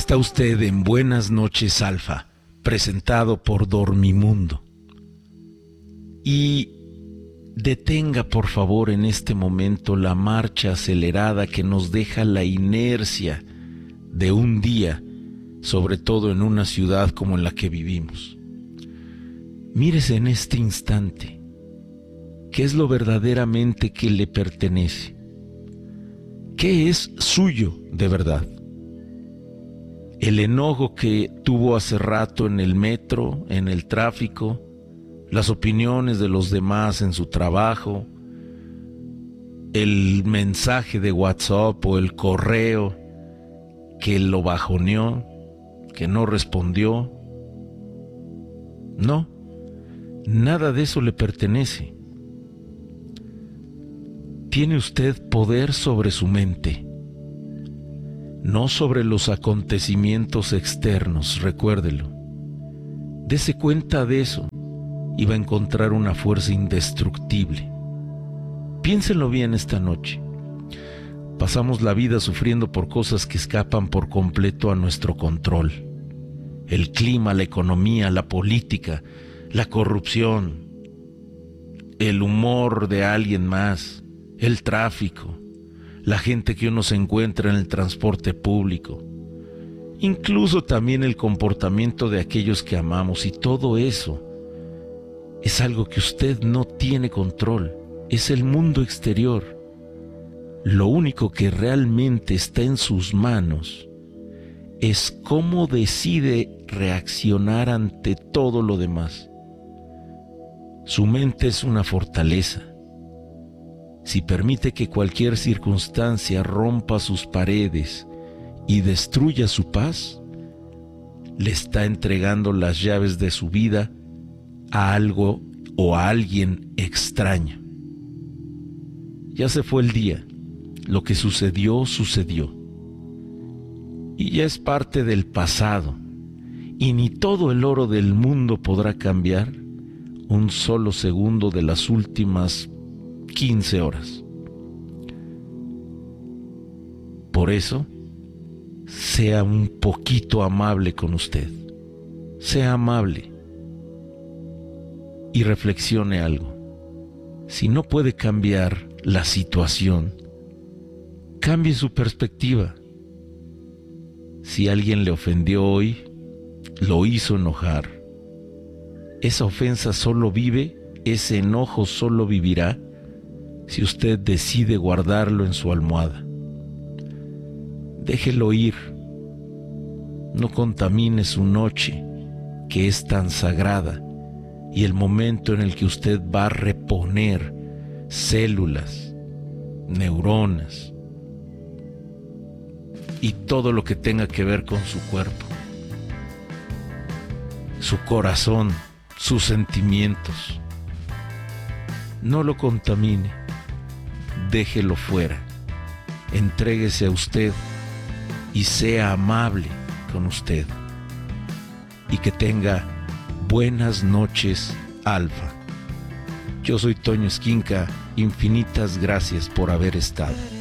Está usted en Buenas noches, Alfa, presentado por Dormimundo. Y detenga, por favor, en este momento la marcha acelerada que nos deja la inercia de un día, sobre todo en una ciudad como en la que vivimos. Mírese en este instante, ¿qué es lo verdaderamente que le pertenece? ¿Qué es suyo de verdad? El enojo que tuvo hace rato en el metro, en el tráfico, las opiniones de los demás en su trabajo, el mensaje de WhatsApp o el correo que lo bajoneó, que no respondió. No, nada de eso le pertenece. Tiene usted poder sobre su mente, no sobre los acontecimientos externos, recuérdelo. Dese cuenta de eso y va a encontrar una fuerza indestructible. Piénsenlo bien esta noche. Pasamos la vida sufriendo por cosas que escapan por completo a nuestro control. El clima, la economía, la política, la corrupción, el humor de alguien más, el tráfico, la gente que uno se encuentra en el transporte público, incluso también el comportamiento de aquellos que amamos, y todo eso es algo que usted no tiene control, es el mundo exterior. Lo único que realmente está en sus manos es cómo decide reaccionar ante todo lo demás. Su mente es una fortaleza. Si permite que cualquier circunstancia rompa sus paredes y destruya su paz, le está entregando las llaves de su vida a algo o a alguien extraño. Ya se fue el día, lo que sucedió, sucedió. Y ya es parte del pasado, y ni todo el oro del mundo podrá cambiar un solo segundo de las últimas 15 horas. Por eso, sea un poquito amable con usted. Sea amable. Y reflexione algo. Si no puede cambiar la situación, cambie su perspectiva. Si alguien le ofendió hoy, lo hizo enojar, esa ofensa solo vive, ese enojo solo vivirá si usted decide guardarlo en su almohada. Déjelo ir. No contamine su noche, que es tan sagrada, y el momento en el que usted va a reponer células, neuronas y todo lo que tenga que ver con su cuerpo, su corazón, sus sentimientos. No lo contamine. Déjelo fuera, entréguese a usted y sea amable con usted. Y que tenga buenas noches, Alfa. Yo soy Toño Esquinca, infinitas gracias por haber estado.